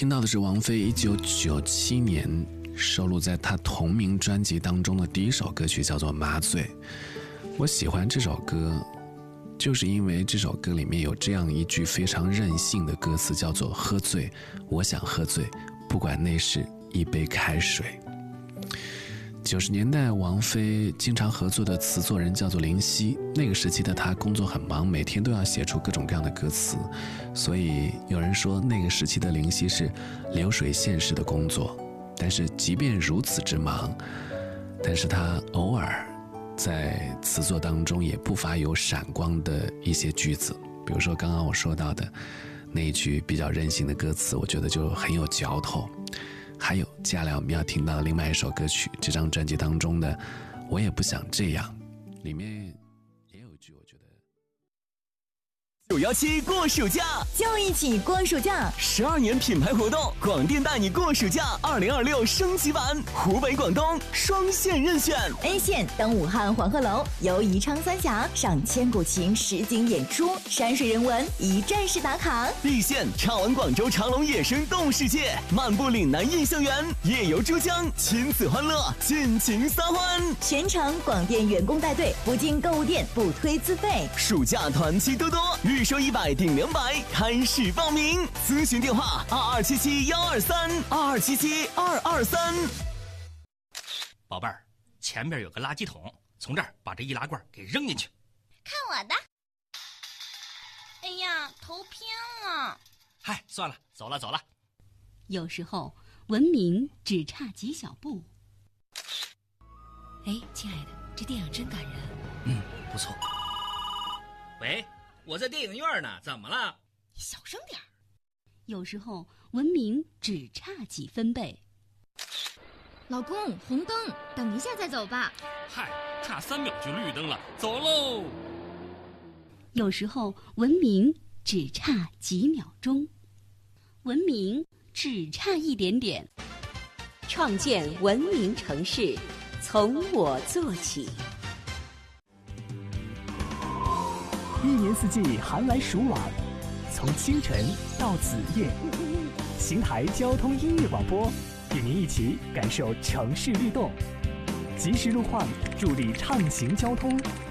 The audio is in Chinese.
听到的是王菲1997年收录在她同名专辑当中的第一首歌曲，叫做《麻醉》。我喜欢这首歌，就是因为这首歌里面有这样一句非常任性的歌词，叫做“喝醉，我想喝醉，不管那是一杯开水”。90年代，王菲经常合作的词作人叫做林夕。那个时期的她工作很忙，每天都要写出各种各样的歌词，所以有人说那个时期的林夕是流水线式的工作。但是即便如此之忙，但是她偶尔在词作当中也不乏有闪光的一些句子，比如说刚刚我说到的那一句比较任性的歌词，我觉得就很有嚼头。还有接下来我们要听到另外一首歌曲，这张专辑当中的《我也不想这样》，里面也有一句我觉得 917过暑假， 就一起过暑假 ！12年品牌活动，广电带你过暑假2026升级版，湖北、广东双线任选。 A 线登武汉黄鹤楼，游宜昌三峡，上千古情实景演出，山水人文一站式打卡。 B 线畅玩广州长隆野生动物世界，漫步岭南印象园，夜游珠江，亲子欢乐，尽情撒欢。 全程广电员工带队，不进购物店，不推资费。 暑假团期多多，预说100顶200，开始报名。咨询电话2277-123，2277-223。 宝贝儿，前边有个垃圾桶，从这儿把这易拉罐给扔进去。 看我的！哎呀，头偏了。 嗨，算了，走了。 有时候文明只差几小步。 哎，亲爱的，这电影真感人。 不错。喂，我在电影院呢，怎么了？ 你小声点。 有时候文明只差几分贝。 老公，红灯，等一下再走吧。 嗨，差3秒就绿灯了，走喽。 有时候文明只差几秒钟，文明只差一点点。 创建文明城市，从我做起。 一年四季寒来暑往，从清晨到子夜，邢台交通音乐广播与您一起感受城市律动，及时路况，助力畅行交通，